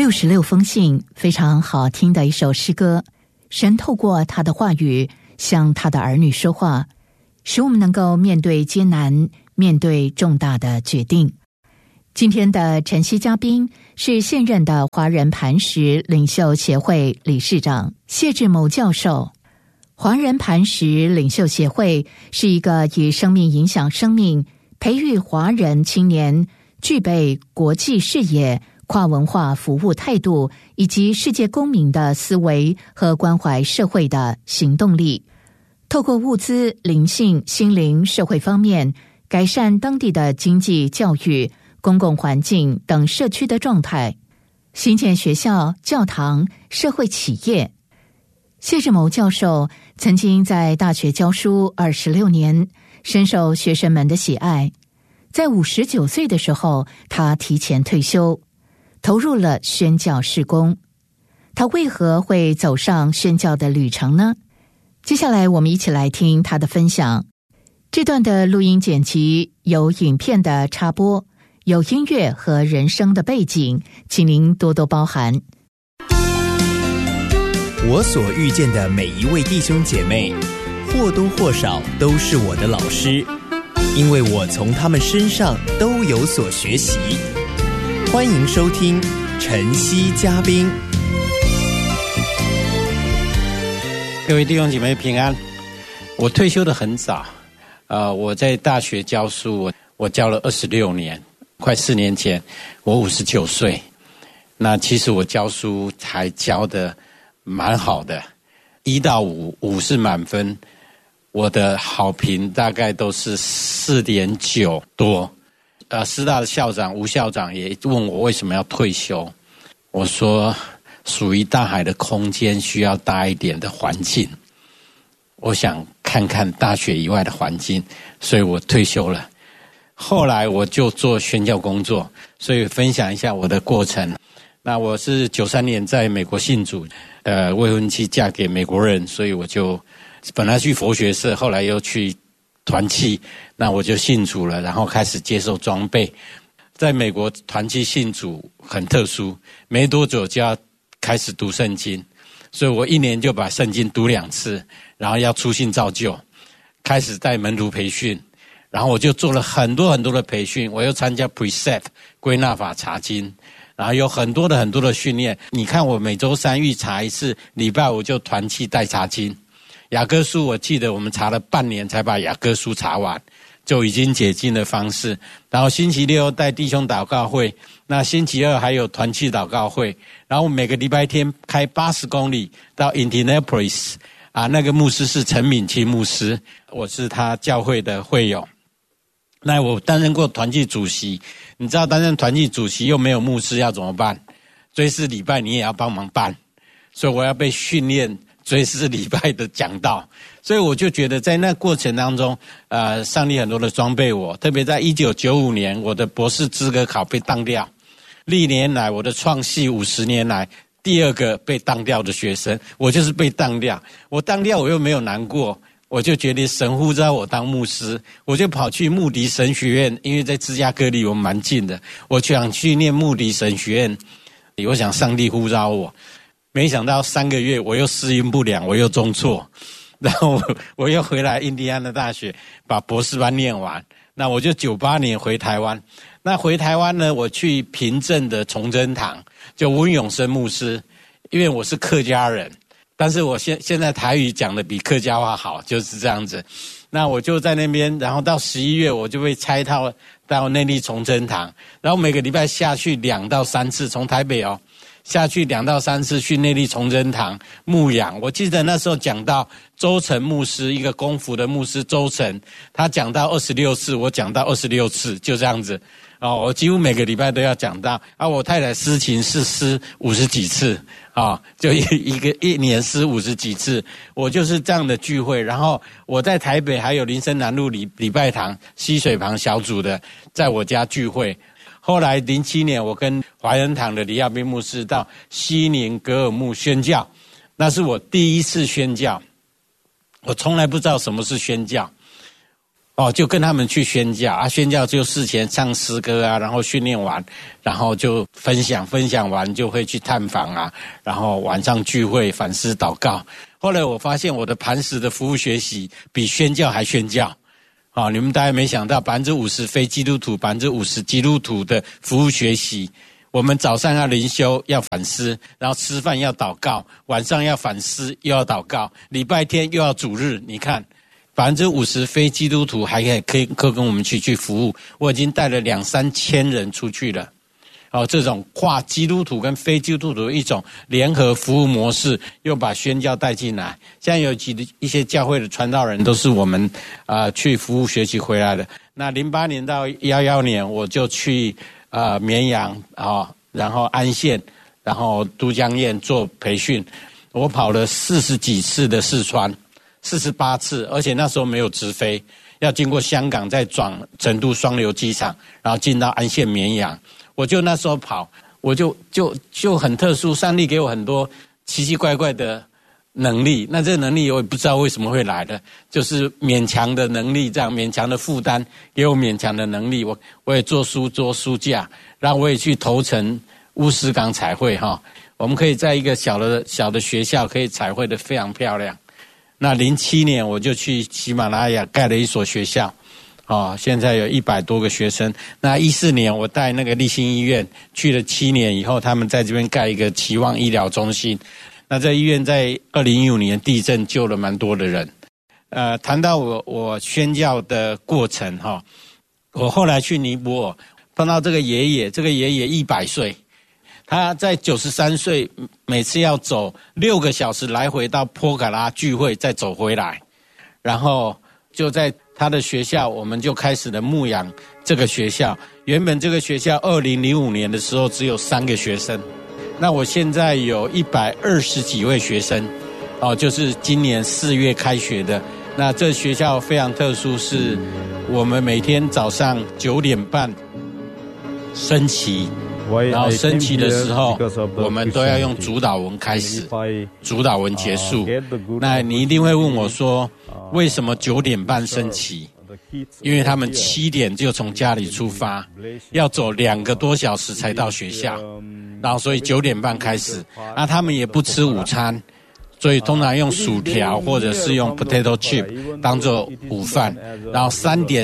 66封信，非常好听的一首诗歌。神透过他的话语向他的儿女说话，使我们能够面对艰难，面对重大的决定。今天的晨曦嘉宾是现任的华人磐石领袖协会理事长谢志谋教授。华人磐石领袖协会是一个以生命影响生命，培育华人青年具备国际视野、跨文化服务态度以及世界公民的思维和关怀社会的行动力，透过物资、灵性、心灵、社会方面改善当地的经济、教育、公共环境等社区的状态，兴建学校、教堂、社会企业。谢志谋教授曾经在大学教书26年，深受学生们的喜爱。在59岁的时候，他提前退休，投入了宣教事工。他为何会走上宣教的旅程呢？接下来我们一起来听他的分享。这段的录音剪辑有影片的插播，有音乐和人声的背景，请您多多包涵。 我所遇见的每一位弟兄姐妹，或多或少都是我的老师，因为我从他们身上都有所学习。欢迎收听晨曦嘉宾。 各位弟兄姐妹平安。我退休的很早，我在大学教书，我教了26年，快4年前我59岁。那其实我教书还教的蛮好的，1到5是满分，我的好评大概都是4.9多。师大的校长吴校长也问我为什么要退休，我说属于大海的空间需要大一点的环境，我想看看大学以外的环境，所以我退休了。后来我就做宣教工作，所以分享一下我的过程。那我是93年在美国信主，未婚妻嫁给美国人，所以我就本来去佛学社，后来又去团契，那我就信主了，然后开始接受装备。在美国团契信主很特殊，没多久就要开始读圣经，所以我1年就把圣经读2次，然后要初信造就，开始带门徒培训，然后我就做了很多很多的培训，我又参加 Precept 归纳法查经，然后有很多的训练。你看我每周3预查1次，礼拜5就团契带查经。雅歌书我记得我们查了半年才把雅歌书查完，就已经解禁的方式。然后星期6带弟兄祷告会，那星期2还有团契祷告会，然后每个礼拜天开80公里到 Indianapolis， 那个牧师是陈敏清牧师，我是他教会的会友。那我担任过团契主席，你知道担任团契主席又没有牧师要怎么办？追思礼拜你也要帮忙办，所以我要被训练追思礼拜的讲道。所以我就觉得在那过程当中，上帝很多的装备我，特别在1995年我的博士资格考被当掉，历年来我的创系50年来第2个被当掉的学生，我就是被当掉。我当掉我又没有难过，我就觉得神呼召我当牧师，我就跑去穆迪神学院，因为在芝加哥离我们蛮近的，我想去念穆迪神学院。我想上帝呼召我，没想到3个月我又适应不良，我又中辍，然后我又回来印第安纳大学把博士班念完。那我就98年回台湾。那回台湾呢，我去平镇的崇真堂，就温永生牧师，因为我是客家人，但是我现在台语讲的比客家话好，就是这样子。那我就在那边，然后到11月我就被差到内坜崇真堂，然后每个礼拜下去2到3次，从台北下去2到3次去内坜崇真堂牧养。我记得那时候讲到周成牧师，一个功夫的牧师周成，他讲到26次，我讲到26次，就这样子。我几乎每个礼拜都要讲到。我太太诗琴是诗50几次，就一年诗50几次。我就是这样的聚会。然后我在台北还有林森南路礼拜堂溪水旁小组的，在我家聚会。后来07年我跟华人堂的李亚斌牧师到西宁格尔木宣教，那是我第一次宣教，我从来不知道什么是宣教。 就跟他们去宣教啊，宣教就事前唱诗歌啊，然后训练完，然后就分享完就会去探访啊，然后晚上聚会反思祷告。后来我发现我的磐石的服务学习比宣教还宣教。你们大概没想到50%非基督徒，50%基督徒的服务学习。我们早上要灵修，要反思，然后吃饭要祷告，晚上要反思，又要祷告，礼拜天又要主日。你看，50%非基督徒还可以跟我们去服务。我已经带了2-3千人出去了。这种跨基督徒跟非基督徒的一种联合服务模式，又把宣教带进来。现在有一些教会的传道人都是我们去服务学习回来的。那08年到11年，我就去绵阳然后安县，然后都江堰做培训。我跑了40几次的四川，48次，而且那时候没有直飞，要经过香港，再转成都双流机场，然后进到安县绵阳。我就那时候跑，我就很特殊，上帝给我很多奇奇怪怪的能力。那这个能力我也不知道为什么会来的，就是勉强的能力，这样勉强的负担给我勉强的能力。我也做书架，然后我也去头城乌石港彩绘我们可以在一个小的学校可以彩绘的非常漂亮。那07年我就去喜马拉雅盖了一所学校。现在有100多个学生。那14年我带那个立新医院去了7年以后，他们在这边盖一个期望医疗中心。那这医院在2015年地震救了蛮多的人。谈到我宣教的过程我后来去尼泊尔碰到这个爷爷100岁，他在93岁，每次要走6个小时来回到波卡拉聚会，再走回来，然后就在他的学校，我们就开始了牧养这个学校。原本这个学校2005年的时候只有3个学生，那我现在有120几位学生，就是今年4月开学的。那这学校非常特殊，是我们每天早上9点半升旗，然后升旗的时候，我们都要用主导文开始，主导文结束。那你一定会问我说，为什么9点半升旗？因为他们7点就从家里出发，要走2个多小时才到学校，然后所以9点半开始。那他们也不吃午餐，所以通常用薯条或者是用 potato chip 当做午饭，然后3点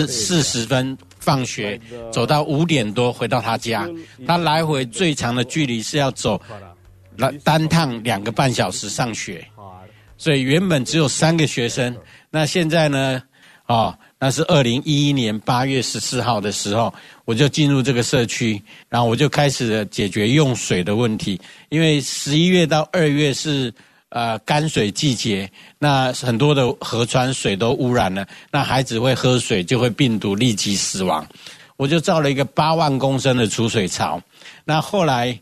40分放学，走到5点多回到他家。他来回最长的距离是要走单趟2个半小时上学，所以原本只有3个学生。那现在呢？那是2011年8月14号的时候，我就进入这个社区，然后我就开始了解决用水的问题。因为11月到2月是干水季节，那很多的河川水都污染了，那孩子会喝水就会病毒立即死亡。我就造了一个8万公升的储水槽。那后来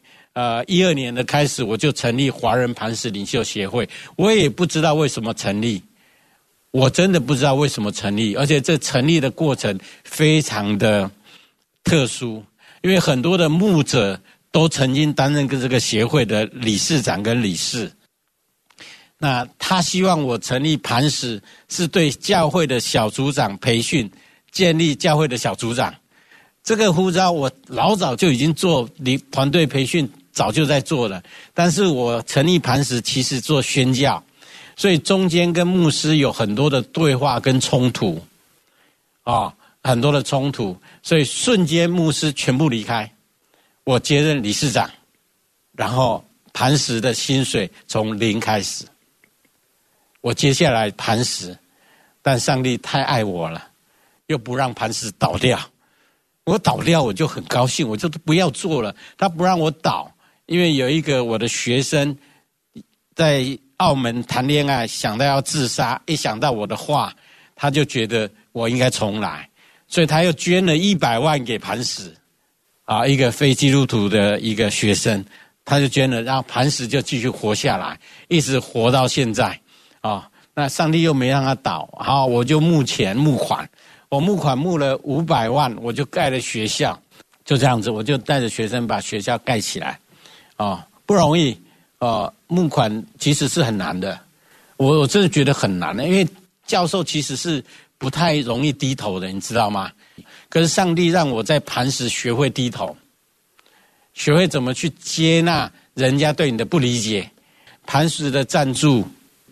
12年的开始，我就成立华人磐石领袖协会。我也不知道为什么成立，我真的不知道为什么成立，而且这成立的过程非常的特殊，因为很多的牧者都曾经担任这个协会的理事长跟理事。那他希望我成立磐石，是对教会的小组长培训，建立教会的小组长。这个呼召我老早就已经做，团队培训早就在做了，但是我成立磐石其实做宣教，所以中间跟牧师有很多的对话跟冲突，很多的冲突，所以瞬间牧师全部离开，我接任理事长，然后磐石的薪水从0开始，我接下来磐石，但上帝太爱我了，又不让磐石倒掉。我倒掉我就很高兴，我就不要做了。他不让我倒，因为有一个我的学生在澳门谈恋爱，想到要自杀，一想到我的话，他就觉得我应该重来，所以他又捐了100万给磐石，一个非基督徒的一个学生，他就捐了，然后磐石就继续活下来，一直活到现在。那上帝又没让他倒，好，我就募款，我募款募了500万，我就盖了学校，就这样子，我就带着学生把学校盖起来，不容易。募款其实是很难的，我真的觉得很难的，因为教授其实是不太容易低头的，你知道吗？可是上帝让我在磐石学会低头，学会怎么去接纳人家对你的不理解。磐石的赞助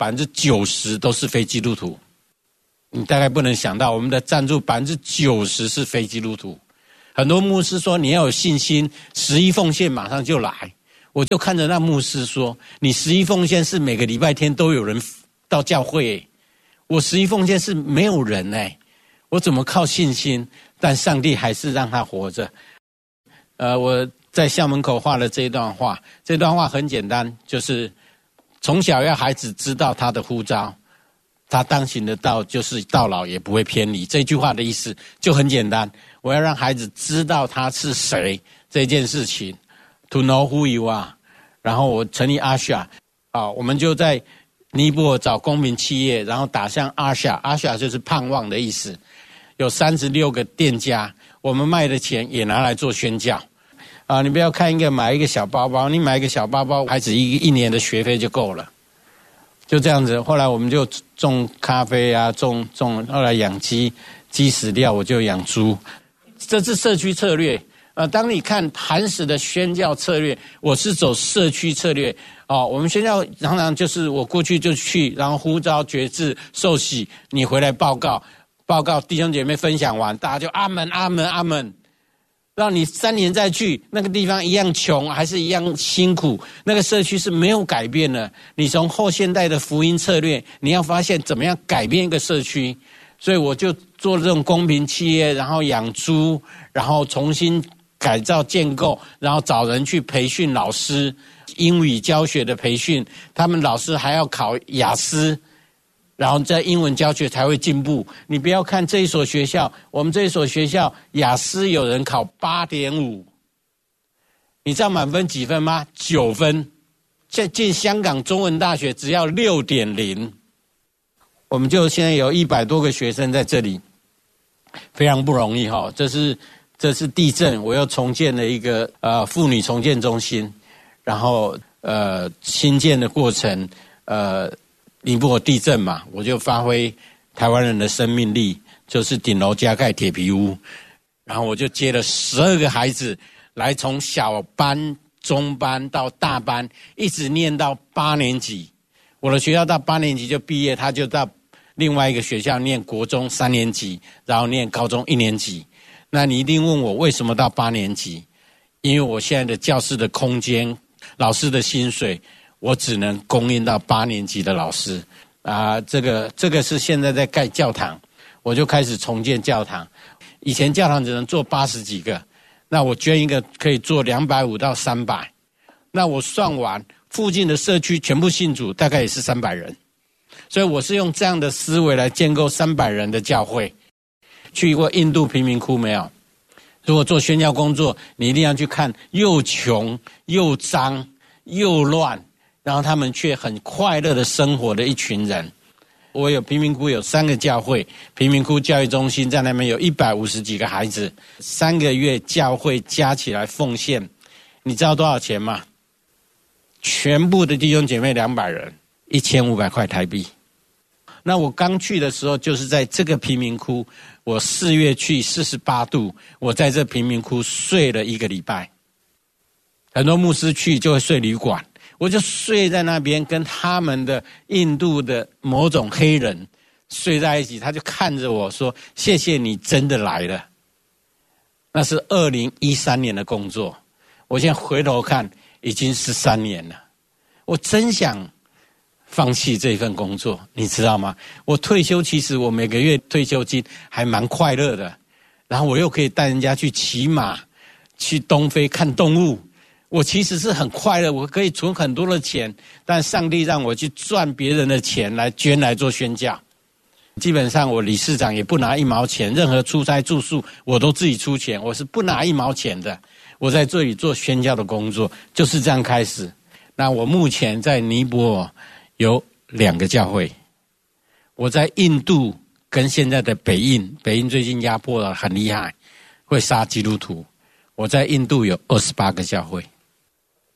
90%都是非基督徒，你大概不能想到我们的赞助90%是非基督徒。很多牧师说你要有信心，11奉献马上就来。我就看着那牧师说，你11奉献是每个礼拜天都有人到教会，我11奉献是没有人，我怎么靠信心？但上帝还是让他活着。我在校门口画了这一段话，这段话很简单，就是从小要孩子知道他的呼召，他当行的道就是到老也不会偏离。这句话的意思就很简单，我要让孩子知道他是谁这件事情 ，to know who you are。然后我成立阿夏，我们就在尼泊尔找公民企业，然后打向阿夏，阿夏就是盼望的意思。有36个店家，我们卖的钱也拿来做宣教。你不要看买一个小包包，你买一个小包包，孩子一年的学费就够了。就这样子，后来我们就种咖啡啊，种后来养鸡，鸡死掉我就养猪。这是社区策略。当你看磐石的宣教策略，我是走社区策略。我们宣教常常就是我过去就去，然后呼召决志受洗，你回来报告弟兄姐妹分享完，大家就阿们阿们阿们。让你3年再去，那个地方一样穷，还是一样辛苦，那个社区是没有改变的。你从后现代的福音策略，你要发现怎么样改变一个社区。所以我就做这种公平企业，然后养猪，然后重新改造建构，然后找人去培训老师，英语教学的培训，他们老师还要考雅思，然后在英文教学才会进步。你不要看这一所学校，我们这一所学校雅思有人考 8.5， 你知道满分几分吗？9分。进香港中文大学只要 6.0。 我们就现在有100多个学生在这里，非常不容易哈。这是地震，我又重建了一个妇女重建中心，然后新建的过程尼泊尔地震嘛，我就发挥台湾人的生命力，就是顶楼加盖铁皮屋，然后我就接了12个孩子来，从小班、中班到大班，一直念到8年级。我的学校到8年级就毕业，他就到另外一个学校念国中3年级，然后念高中1年级。那你一定问我为什么到8年级？因为我现在的教室的空间、老师的薪水，我只能供应到8年级的老师。这个是现在在盖教堂，我就开始重建教堂。以前教堂只能做80几个，那我捐一个可以做250到300。那我算完，附近的社区全部信主，大概也是300人。所以我是用这样的思维来建构300人的教会。去过印度贫民窟没有？如果做宣教工作，你一定要去看又穷又脏又乱，然后他们却很快乐的生活的一群人。我有贫民窟有3个教会，贫民窟教育中心在那边有150几个孩子，3个月教会加起来奉献，你知道多少钱吗？全部的弟兄姐妹200人，1500块台币。那我刚去的时候，就是在这个贫民窟，我4月去48度，我在这贫民窟睡了1个礼拜。很多牧师去就会睡旅馆，我就睡在那边，跟他们的印度的某种黑人睡在一起。他就看着我说：“谢谢你真的来了。”那是2013年的工作，我现在回头看已经13年了。我真想放弃这份工作，你知道吗？我退休，其实我每个月退休金还蛮快乐的，然后我又可以带人家去骑马，去东非看动物，我其实是很快乐，我可以存很多的钱，但上帝让我去赚别人的钱来捐来做宣教。基本上我理事长也不拿1毛钱，任何出差住宿我都自己出钱，我是不拿1毛钱的。我在这里做宣教的工作就是这样开始。那我目前在尼泊尔有2个教会，我在印度跟现在的北印最近压迫了很厉害，会杀基督徒。我在印度有28个教会。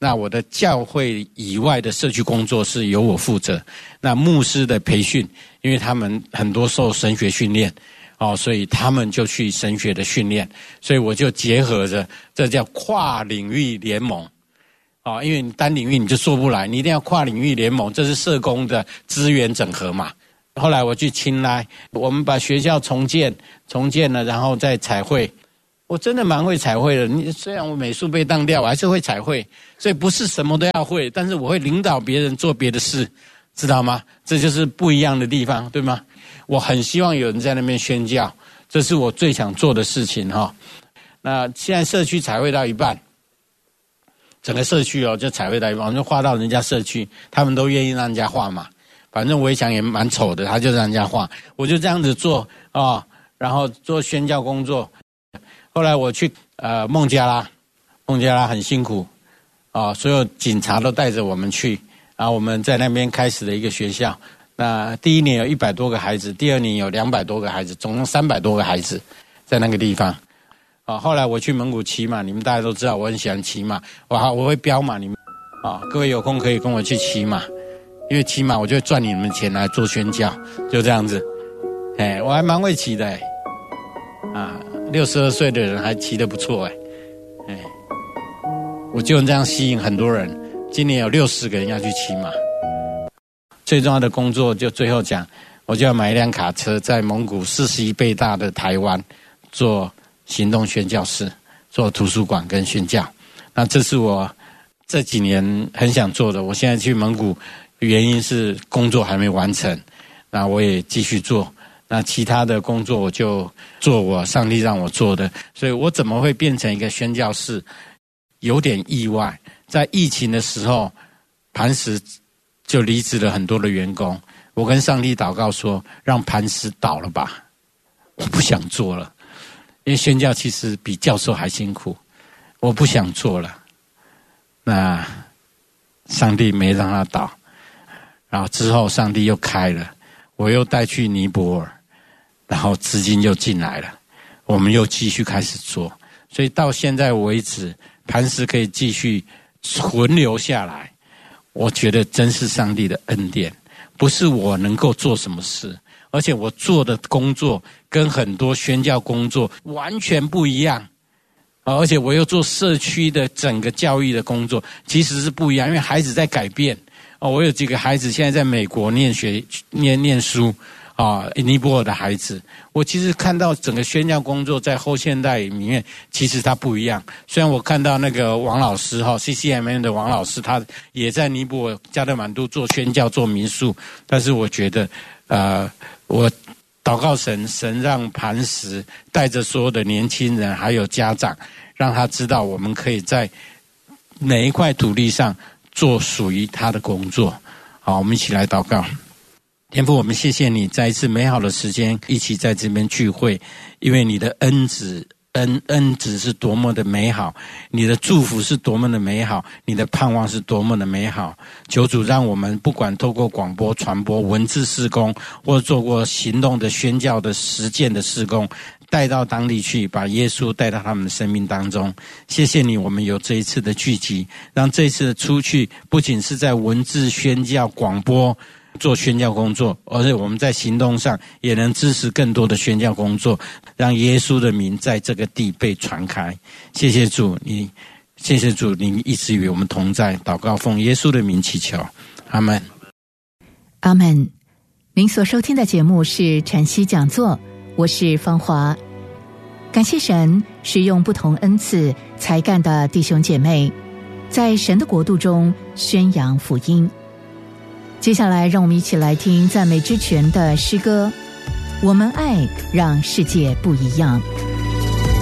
那我的教会以外的社区工作是由我负责。那牧师的培训，因为他们很多受神学训练所以他们就去神学的训练，所以我就结合着，这叫跨领域联盟因为你单领域你就做不来，你一定要跨领域联盟，这是社工的资源整合嘛。后来我去青莱，我们把学校重建了，然后再彩绘。我真的蛮会彩绘的，虽然我美术被当掉，我还是会彩绘，所以不是什么都要会，但是我会领导别人做别的事，知道吗？这就是不一样的地方，对吗？我很希望有人在那边宣教，这是我最想做的事情那现在社区彩绘到一半，整个社区就彩绘到一半，我就画到人家社区，他们都愿意让人家画嘛，反正围墙也蛮丑的，他就让人家画，我就这样子做然后做宣教工作。后来我去孟加拉很辛苦所有警察都带着我们去，然后我们在那边开始了一个学校。那第一年有100多个孩子，第二年有200多个孩子，总共300多个孩子在那个地方后来我去蒙古骑马，你们大家都知道我很喜欢骑马，我会飙马，你们各位有空可以跟我去骑马，因为骑马我就会赚你们钱来做宣教，就这样子。我还蛮会骑的62岁的人还骑得不错我就这样吸引很多人。今年有60个人要去骑马。最重要的工作就最后讲，我就要买一辆卡车，在蒙古41倍大的台湾做行动宣教室，做图书馆跟宣教。那这是我这几年很想做的。我现在去蒙古原因是工作还没完成，那我也继续做。那其他的工作我就做我上帝让我做的。所以我怎么会变成一个宣教士，有点意外。在疫情的时候，磐石就离职了很多的员工，我跟上帝祷告说，让磐石倒了吧，我不想做了，因为宣教其实比教授还辛苦，我不想做了。那上帝没让他倒，然后之后上帝又开了，我又带去尼泊尔，然后资金又进来了，我们又继续开始做。所以到现在为止，磐石可以继续存留下来，我觉得真是上帝的恩典，不是我能够做什么事，而且我做的工作跟很多宣教工作完全不一样，而且我又做社区的整个教育的工作，其实是不一样，因为孩子在改变。我有几个孩子现在在美国念书尼泊尔的孩子，我其实看到整个宣教工作在后现代里面，其实它不一样。虽然我看到那个王老师CCMN 的王老师，他也在尼泊尔加德满都做宣教做民宿，但是我觉得我祷告神让磐石带着所有的年轻人还有家长，让他知道我们可以在每一块土地上做属于他的工作。好，我们一起来祷告。天父，我们谢谢你再一次美好的时间一起在这边聚会，因为你的恩旨是多么的美好，你的祝福是多么的美好，你的盼望是多么的美好。求主让我们不管透过广播传播文字事工，或者做过行动的宣教的实践的事工，带到当地去，把耶稣带到他们的生命当中。谢谢你，我们有这一次的聚集，让这一次的出去不仅是在文字宣教广播做宣教工作，而且我们在行动上也能支持更多的宣教工作，让耶稣的名在这个地被传开。谢谢主，你一直与我们同在。祷告奉耶稣的名祈求，阿们。 阿们。您所收听的节目是晨曦讲座，我是芳华。感谢神使用不同恩赐才干的弟兄姐妹，在神的国度中宣扬福音。接下来让我们一起来听赞美之泉的诗歌，我们爱让世界不一样。